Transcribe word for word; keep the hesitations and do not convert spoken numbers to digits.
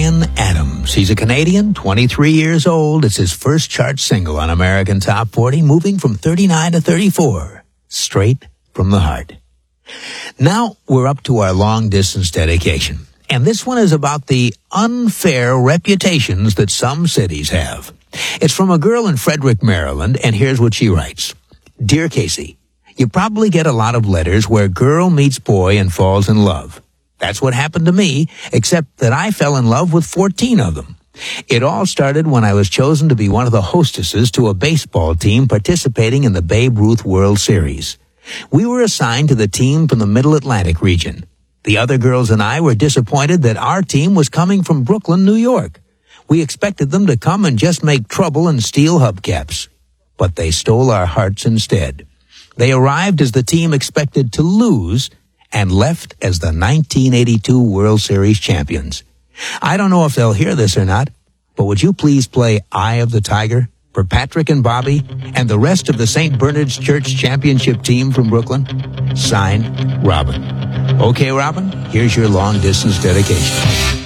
Bryan Adams. He's a Canadian, twenty-three years old. It's his first chart single on American Top forty, moving from thirty-nine to thirty-four. Straight from the heart. Now we're up to our long-distance dedication. And this one is about the unfair reputations that some cities have. It's from a girl in Frederick, Maryland, and here's what she writes. Dear Casey, you probably get a lot of letters where girl meets boy and falls in love. That's what happened to me, except that I fell in love with fourteen of them. It all started when I was chosen to be one of the hostesses to a baseball team participating in the Babe Ruth World Series. We were assigned to the team from the Middle Atlantic region. The other girls and I were disappointed that our team was coming from Brooklyn, New York. We expected them to come and just make trouble and steal hubcaps. But they stole our hearts instead. They arrived as the team expected to lose and left as the nineteen eighty-two World Series champions. I don't know if they'll hear this or not, but would you please play Eye of the Tiger for Patrick and Bobby and the rest of the Saint Bernard's Church championship team from Brooklyn? Signed, Robin. Okay, Robin, here's your long-distance dedication.